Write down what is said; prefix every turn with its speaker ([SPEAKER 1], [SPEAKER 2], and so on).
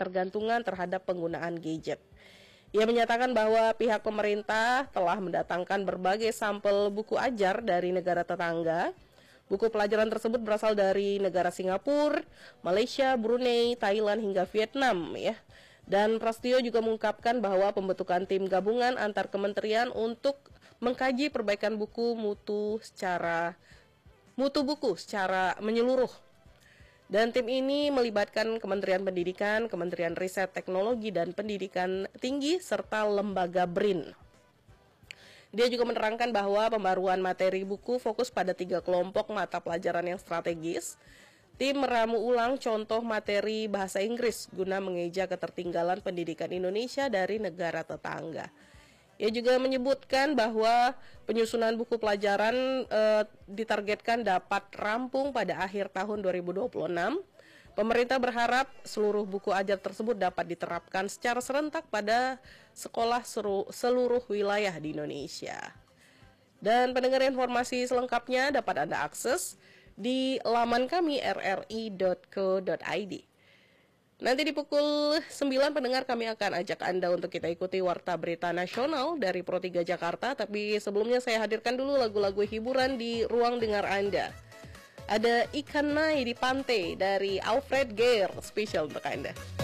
[SPEAKER 1] ketergantungan terhadap penggunaan gadget. Ia menyatakan bahwa pihak pemerintah telah mendatangkan berbagai sampel buku ajar dari negara tetangga. Buku pelajaran tersebut berasal dari negara Singapura, Malaysia, Brunei, Thailand hingga Vietnam ya. Dan Prasetyo juga mengungkapkan bahwa pembentukan tim gabungan antar kementerian untuk mengkaji perbaikan mutu buku secara menyeluruh. Dan tim ini melibatkan Kementerian Pendidikan, Kementerian Riset Teknologi dan Pendidikan Tinggi, serta lembaga BRIN. Dia juga menerangkan bahwa pembaruan materi buku fokus pada 3 kelompok mata pelajaran yang strategis. Tim meramu ulang contoh materi bahasa Inggris guna mengeja ketertinggalan pendidikan Indonesia dari negara tetangga. Ia juga menyebutkan bahwa penyusunan buku pelajaran ditargetkan dapat rampung pada akhir tahun 2026. Pemerintah berharap seluruh buku ajar tersebut dapat diterapkan secara serentak pada sekolah seluruh wilayah di Indonesia. Dan pendengar, informasi selengkapnya dapat Anda akses di laman kami rri.co.id. Nanti di pukul 9 pendengar kami akan ajak Anda untuk kita ikuti Warta Berita Nasional dari Pro 3 Jakarta. Tapi sebelumnya saya hadirkan dulu lagu-lagu hiburan di ruang dengar Anda. Ada Ikan Nai di Pantai dari Alfred Geer, spesial untuk Anda.